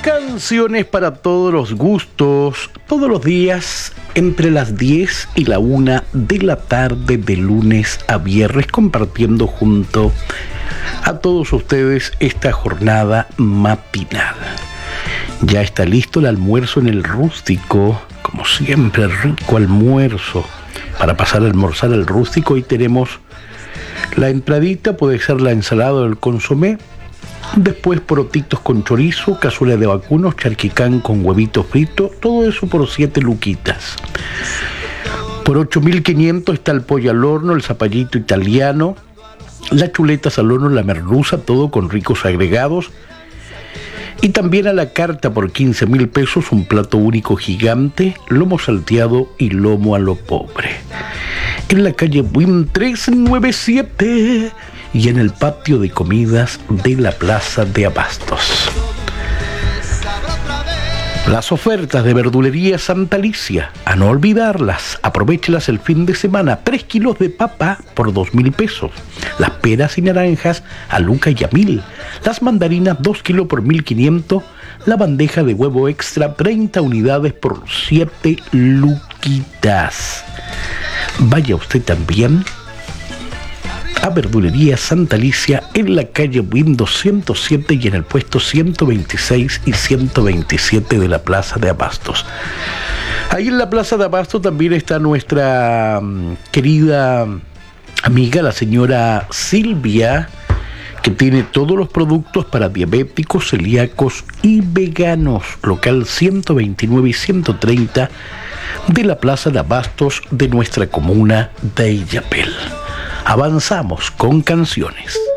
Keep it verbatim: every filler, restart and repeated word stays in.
Canciones para todos los gustos, todos los días, entre las diez y la una de la tarde, de lunes a viernes, compartiendo junto a todos ustedes esta jornada matinal. Ya está listo el almuerzo en el rústico, como siempre, rico almuerzo. Para pasar a almorzar al rústico, hoy tenemos la entradita, puede ser la ensalada o el consomé. Después porotitos con chorizo, cazuela de vacunos, charquicán con huevito frito, todo eso por siete luquitas. Por ocho mil quinientos está el pollo al horno, el zapallito italiano, las chuletas al horno, la merluza, todo con ricos agregados. Y también a la carta por quince mil pesos, un plato único gigante, lomo salteado y lomo a lo pobre. En la calle Buin trescientos noventa y siete y en el patio de comidas de la Plaza de Abastos. Las ofertas de Verdulería Santa Alicia, a no olvidarlas, aprovéchelas el fin de semana. tres kilos de papa por dos mil pesos, las peras y naranjas a luca y a mil, las mandarinas dos kilos por mil quinientos, la bandeja de huevo extra treinta unidades por siete luquitas. Vaya usted también a Verdulería Santa Alicia en la calle Buin doscientos siete y en el puesto ciento veintiséis y ciento veintisiete de la Plaza de Abastos. Ahí en la Plaza de Abastos también está nuestra um, querida amiga, la señora Silvia, que tiene todos los productos para diabéticos, celíacos y veganos. Local ciento veintinueve y ciento treinta de la Plaza de Abastos de nuestra comuna de Illapel. Avanzamos con canciones.